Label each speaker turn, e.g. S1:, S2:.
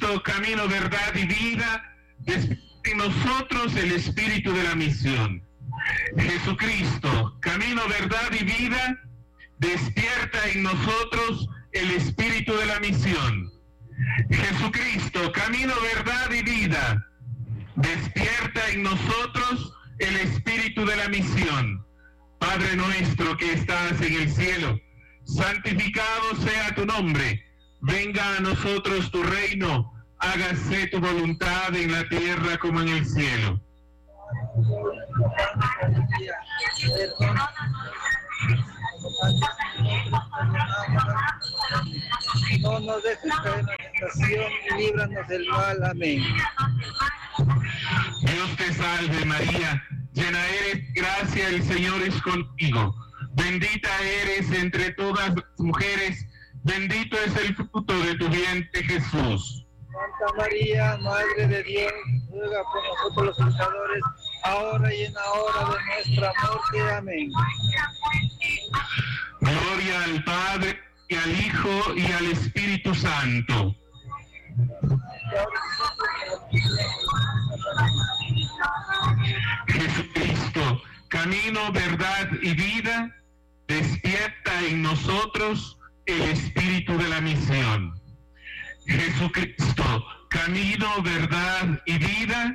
S1: Jesucristo, camino, verdad y vida, despierta en nosotros el espíritu de la misión. Jesucristo, camino, verdad y vida, despierta en nosotros el espíritu de la misión. Jesucristo, camino, verdad y vida, despierta en nosotros el espíritu de la misión. Padre nuestro que estás en el cielo, santificado sea tu nombre. Venga a nosotros tu reino, hágase tu voluntad en la tierra como en el cielo.
S2: No nos dejes caer en la tentación y líbranos del mal. Amén.
S1: Dios te salve María, llena eres de gracia, el Señor es contigo. Bendita eres entre todas las mujeres, bendito es el fruto de tu vientre Jesús.
S2: Santa María, Madre de Dios, ruega por nosotros los pecadores, ahora y en la hora de nuestra muerte. Amén.
S1: Gloria al Padre, y al Hijo, y al Espíritu Santo. Jesucristo, camino, verdad y vida, despierta en nosotros el espíritu de la misión. Jesucristo, camino, verdad y vida,